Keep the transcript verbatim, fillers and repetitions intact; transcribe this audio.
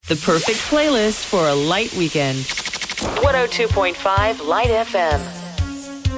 The perfect playlist for a light weekend. one oh two point five Light F M.